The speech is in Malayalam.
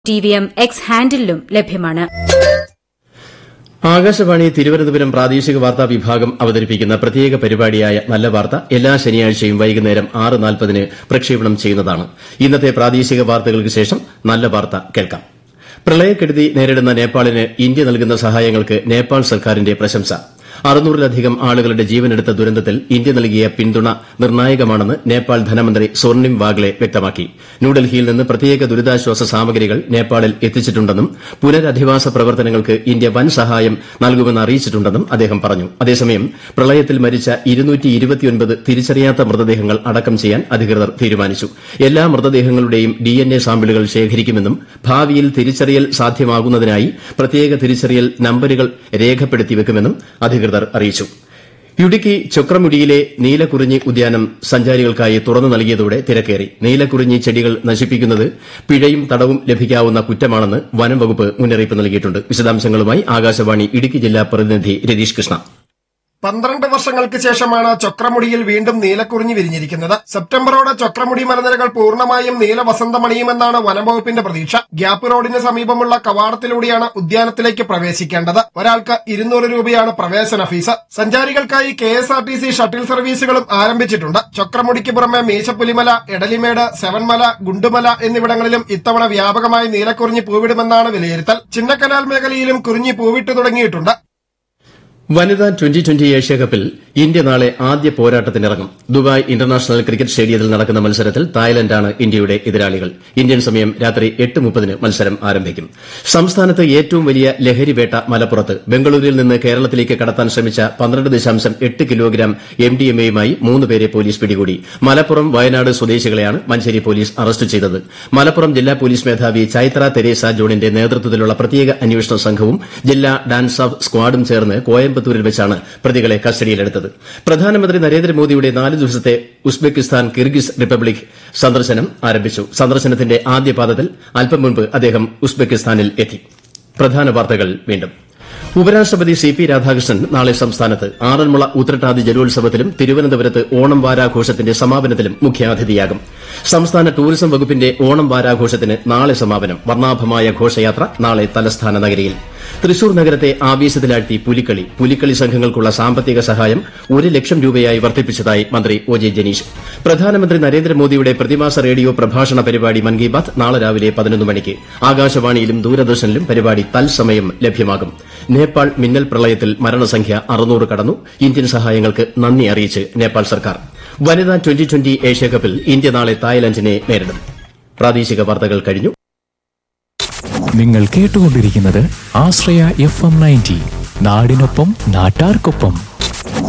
TVM X ഹാൻഡിലും ലഭ്യമാണ്. ആകാശവാണി തിരുവനന്തപുരം പ്രാദേശിക വാർത്താ വിഭാഗം അവതരിപ്പിക്കുന്ന പ്രത്യേക പരിപാടിയായ നല്ല വാർത്ത എല്ലാ ശനിയാഴ്ചയും വൈകുന്നേരം 6:40 പ്രക്ഷേപണം ചെയ്യുന്നതാണ്. ഇന്നത്തെ പ്രാദേശിക വാർത്തകൾക്ക് ശേഷം നല്ല വാർത്ത കേൾക്കാം. പ്രളയക്കെടുതി നേരിടുന്ന നേപ്പാളിന് ഇന്ത്യ നൽകുന്ന സഹായങ്ങൾക്ക് നേപ്പാൾ സർക്കാരിന്റെ പ്രശംസ. 600-ലധികം ആളുകളുടെ ജീവനെടുത്ത ദുരന്തത്തിൽ ഇന്ത്യ നൽകിയ പിന്തുണ നിർണായകമാണെന്ന് നേപ്പാൾ ധനമന്ത്രി സ്വർണിം വാഗ്ലെ വ്യക്തമാക്കി. ന്യൂഡൽഹിയിൽ നിന്ന് പ്രത്യേക ദുരിതാശ്വാസ സാമഗ്രികൾ നേപ്പാളിൽ എത്തിച്ചിട്ടുണ്ടെന്നും പുനരധിവാസ പ്രവർത്തനങ്ങൾക്ക് ഇന്ത്യ വൻ സഹായം നൽകുമെന്ന് അറിയിച്ചിട്ടുണ്ടെന്നും അദ്ദേഹം പറഞ്ഞു. അതേസമയം പ്രളയത്തിൽ മരിച്ച 229 തിരിച്ചറിയാത്ത മൃതദേഹങ്ങൾ അടക്കം ചെയ്യാൻ അധികൃതർ തീരുമാനിച്ചു. എല്ലാ മൃതദേഹങ്ങളുടെയും DNA സാമ്പിളുകൾ ശേഖരിക്കുമെന്നും ഭാവിയിൽ തിരിച്ചറിയൽ സാധ്യമാകുന്നതിനായി പ്രത്യേക തിരിച്ചറിയൽ നമ്പരുകൾ രേഖപ്പെടുത്തിവെക്കുമെന്നും അധികൃതർ അറിയിച്ചു. ഇടുക്കി ചൊക്രമുടിയിലെ നീലക്കുറിഞ്ഞി ഉദ്യാനം സഞ്ചാരികൾക്കായി തുറന്നു നൽകിയതോടെ തിരക്കേറി. നീലക്കുറിഞ്ഞി ചെടികൾ നശിപ്പിക്കുന്നത് പിഴയും തടവും ലഭിക്കാവുന്ന കുറ്റമാണെന്ന് വനം വകുപ്പ് മുന്നറിയിപ്പ് നൽകിയിട്ടുണ്ട്. വിശദാംശങ്ങളുമായി ആകാശവാണി ഇടുക്കി ജില്ലാ പ്രതിനിധി രതീഷ് കൃഷ്ണ. 12 വർഷങ്ങൾക്ക് ശേഷമാണ് ചൊക്രമുടിയിൽ വീണ്ടും നീലക്കുറിഞ്ഞി വിരിഞ്ഞിരിക്കുന്നത്. സെപ്റ്റംബറോടെ ചൊക്രമുടി മലനിരകൾ പൂർണ്ണമായും നീലവസന്തമണിയുമെന്നാണ് വനംവകുപ്പിന്റെ പ്രതീക്ഷ. ഗ്യാപ്പ് റോഡിന് സമീപമുള്ള കവാടത്തിലൂടെയാണ് ഉദ്യാനത്തിലേക്ക് പ്രവേശിക്കേണ്ടത്. ഒരാൾക്ക് 200 രൂപയാണ് പ്രവേശന ഫീസ്. സഞ്ചാരികൾക്കായി KSRTC ഷട്ടിൽ സർവീസുകളും ആരംഭിച്ചിട്ടുണ്ട്. ചൊക്രമുടിക്ക് പുറമെ മീശപ്പുലിമല, എടലിമേട്, സെവൻമല, ഗുണ്ടുമല എന്നിവിടങ്ങളിലും ഇത്തവണ വ്യാപകമായി നീലക്കുറിഞ്ഞി പൂവിടുമെന്നാണ് വിലയിരുത്തൽ. ചിന്നക്കനാൽ മേഖലയിലും കുറിഞ്ഞി പൂവിട്ടു തുടങ്ങിയിട്ടുണ്ട്. വനിതാ T20 ഏഷ്യാകപ്പിൽ ഇന്ത്യ നാളെ ആദ്യ പോരാട്ടത്തിനിറങ്ങും. ദുബായ് ഇന്റർനാഷണൽ ക്രിക്കറ്റ് സ്റ്റേഡിയത്തിൽ നടക്കുന്ന മത്സരത്തിൽ തായ്ലന്റാണ് ഇന്ത്യയുടെ എതിരാളികൾ. ഇന്ത്യൻ സമയം രാത്രി 8:30 മത്സരം ആരംഭിക്കും. സംസ്ഥാനത്ത് ഏറ്റവും വലിയ ലഹരിവേട്ട മലപ്പുറത്ത്. ബംഗളൂരുവിൽ നിന്ന് കേരളത്തിലേക്ക് കടത്താൻ ശ്രമിച്ച 12.8 കിലോഗ്രാം MDMAയുമായി 3 പേരെ പോലീസ് പിടികൂടി. മലപ്പുറം, വയനാട് സ്വദേശികളെയാണ് മഞ്ചേരി പോലീസ് അറസ്റ്റ് ചെയ്തത്. മലപ്പുറം ജില്ലാ പോലീസ് മേധാവി ചൈത്ര തെരേസ ജോണിന്റെ നേതൃത്വത്തിലുള്ള പ്രത്യേക അന്വേഷണ സംഘവും ജില്ലാ ഡാൻസ് ഓഫ് സ്ക്വാഡും ചേർന്ന് കോയമ്പത്തൂരിൽ വെച്ചാണ് പ്രതികളെ കസ്റ്റഡിയിലെടുത്തത്. പ്രധാനമന്ത്രി നരേന്ദ്രമോദിയുടെ 4 ദിവസത്തെ ഉസ്ബെക്കിസ്ഥാൻ കിർഗിസ് റിപ്പബ്ലിക് സന്ദർശനം ആരംഭിച്ചു. സന്ദർശനത്തിന്റെ ആദ്യ പാദത്തിൽ അല്പം മുൻപ് അദ്ദേഹം ഉസ്ബെക്കിസ്ഥാനിൽ എത്തി. പ്രധാന വാർത്തകൾ വീണ്ടും. ഉപരാഷ്ട്രപതി CP രാധാകൃഷ്ണൻ നാളെ സംസ്ഥാനത്ത് ആറന്മുള ഉത്രട്ടാതി ജലോത്സവത്തിലും തിരുവനന്തപുരത്ത് ഓണം വാരാഘോഷത്തിന്റെ സമാപനത്തിലും മുഖ്യാതിഥിയാകും. സംസ്ഥാന ടൂറിസം വകുപ്പിന്റെ ഓണം വാരാഘോഷത്തിന് നാളെ സമാപനം. വർണ്ണാഭമായ ഘോഷയാത്ര നാളെ തലസ്ഥാന നഗരിയിൽ. തൃശൂർ നഗരത്തെ ആവേശത്തിലാഴ്ത്തി പുലിക്കളി സംഘങ്ങൾക്കുള്ള സാമ്പത്തിക സഹായം 1 ലക്ഷം രൂപയായി വർദ്ധിപ്പിച്ചതായി മന്ത്രി OJ ജനീഷ്. പ്രധാനമന്ത്രി നരേന്ദ്രമോദിയുടെ പ്രതിമാസ റേഡിയോ പ്രഭാഷണ പരിപാടി മൻ കി ബാത്ത് നാളെ രാവിലെ 11 മണിക്ക് ആകാശവാണിയിലും ദൂരദർശനിലും പരിപാടി തത്സമയം ലഭ്യമാകും. നേപ്പാൾ മിന്നൽ പ്രളയത്തിൽ മരണസംഖ്യ 600 കടന്നു. ഇന്ത്യൻ സഹായങ്ങൾക്ക് നന്ദി അറിയിച്ച് നേപ്പാൾ സർക്കാർ. വനിതാ T20 ഏഷ്യാകപ്പിൽ ഇന്ത്യ നാളെ തായ്ലന്റിനെ നേരിടും. പ്രാദേശിക വാർത്തകൾ കഴിഞ്ഞു. നിങ്ങൾ കേട്ടുകൊണ്ടിരിക്കുന്നത് ആശ്രയ FM 90. നാടിനൊപ്പം നാട്ടാർക്കൊപ്പം.